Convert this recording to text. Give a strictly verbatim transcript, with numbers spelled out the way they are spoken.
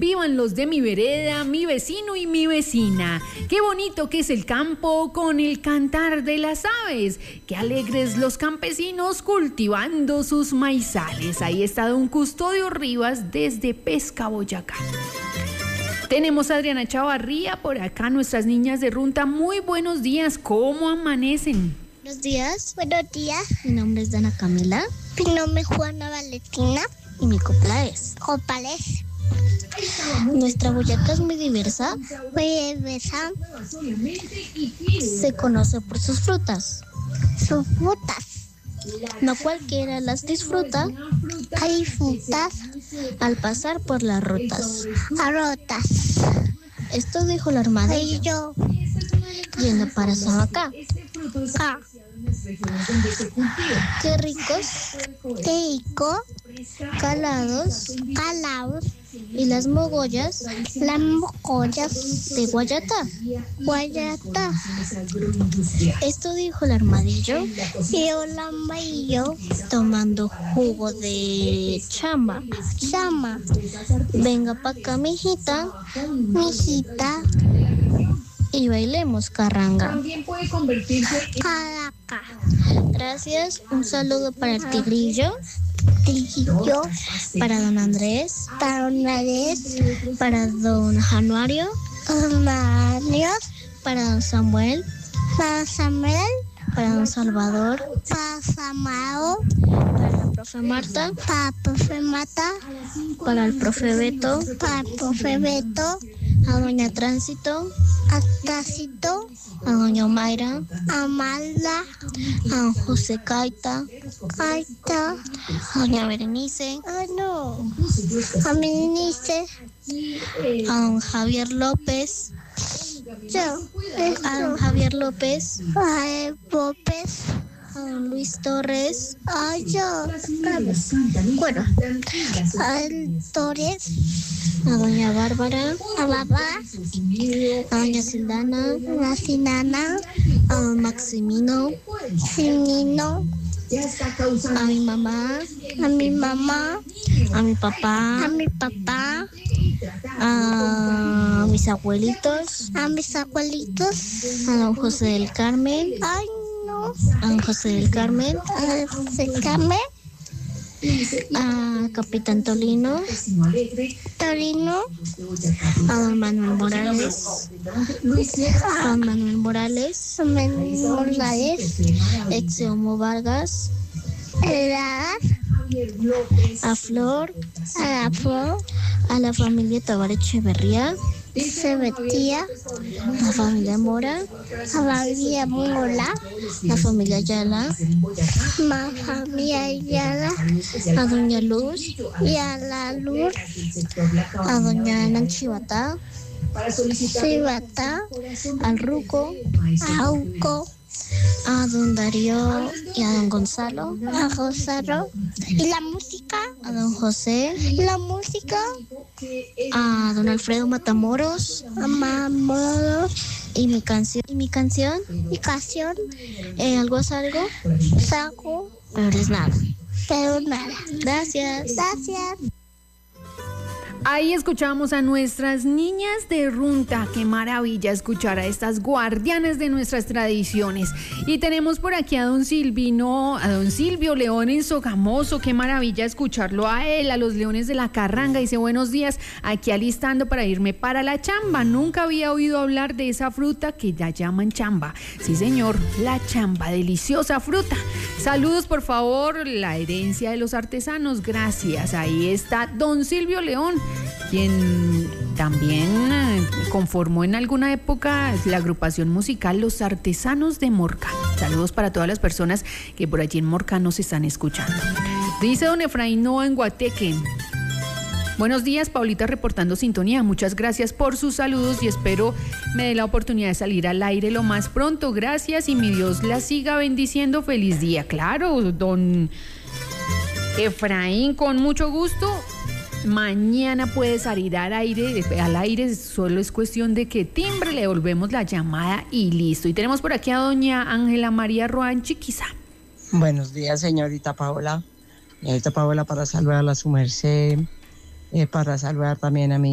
vivan los de mi vereda, mi vecino y mi vecina. Qué bonito que es el campo con el cantar de las aves. Qué alegres los campesinos cultivando sus maizales. Ahí está don Custodio Rivas desde Pesca, Boyacá. Tenemos a Adriana Chavarría por acá, nuestras niñas de Runta. Muy buenos días, ¿cómo amanecen? Buenos días. Buenos días. Mi nombre es Dana Camila. Mi nombre es Juana Valentina. Y mi copla es. Copales. Nuestra Boyacá es muy diversa. Muy diversa. Se conoce por sus frutas. Sus frutas. No cualquiera las disfruta. Hay frutas al pasar por las rutas. A rutas. Esto dijo el armadillo. Yendo para Samacá. Ah. Qué ricos. Qué rico. Calados. Calados. Y las mogollas. Las mogollas. De Guayatá. Guayatá. Esto dijo el armadillo. Y el armadillo. Tomando jugo de chamba. Chama. Venga pa' acá, mijita. Mijita. Y bailemos carranga. También puede convertirse en... Caraca. Gracias. Un saludo para el tigrillo. Tigrillo. Para don Andrés. Para don Andrés. Para don Januario. Don Mario. Para don Samuel. Para Samuel. Para don Salvador. Para Samao. Para la profe Marta. Para el profe Marta. Para el profe Beto. Para el profe Beto. A doña Tránsito. A Tránsito. A doña Mayra. A Malda. A don José Caita. Caita. A doña Berenice. Ah, no. A Berenice. A don Javier López. Yo. A don Javier López. A López. A don Luis Torres. A yo. Bueno. A Torres. A doña Bárbara. A Bárbara. A doña Sildana. A la Sinana. A don Maximino. Sinino. A mi mamá. A mi mamá. A mi papá. A mi papá. A mis abuelitos. A mis abuelitos. A don José del Carmen. Ay, no. A don José del Carmen. A José Carmen. A Capitán Tolino. Torino. A don Manuel Morales. A don Manuel Morales. A Manuel Morales. Exeomo Vargas. A A Flor. A la Flor. A la familia Tabar Echeverría. Sebetía. La familia Mora. A María Mola. La familia Ayala. La familia Ayala. A doña Luz. Y a la Luz. A doña Nanchi Batá. Sibata. Al Ruco. A Uco. A don Darío y a don Gonzalo. A Gonzalo. Y la música. A don José. La música. A don Alfredo Matamoros. A Mamoros. Y mi canción. Y mi canción. Mi canción. Eh, algo es algo. Saco. Pero es nada. Pero nada. Gracias. Gracias. Ahí escuchamos a nuestras niñas de Runta. Qué maravilla escuchar a estas guardianas de nuestras tradiciones. Y tenemos por aquí a don Silvino, a don Silvio León en Sogamoso. Qué maravilla escucharlo a él, a los Leones de la Carranga. Dice: buenos días, aquí alistando para irme para la chamba. Nunca había oído hablar de esa fruta que ya llaman chamba. Sí, señor, la chamba, deliciosa fruta. Saludos, por favor, la herencia de los artesanos. Gracias. Ahí está don Silvio León, quien también conformó en alguna época la agrupación musical Los Artesanos de Morca. Saludos para todas las personas que por allí en Morca nos están escuchando. Dice don Efraín Noa en Guateque: buenos días, Paulita reportando sintonía. Muchas gracias por sus saludos y espero me dé la oportunidad de salir al aire lo más pronto. Gracias y mi Dios la siga bendiciendo. Feliz día. Claro, don Efraín, con mucho gusto. Mañana puede salir al aire, al aire, solo es cuestión de que timbre, le devolvemos la llamada y listo. Y tenemos por aquí a doña Ángela María Roán Chiquiza. Buenos días, señorita Paola. Señorita Paola, para saludar a su merced, eh, para saludar también a mi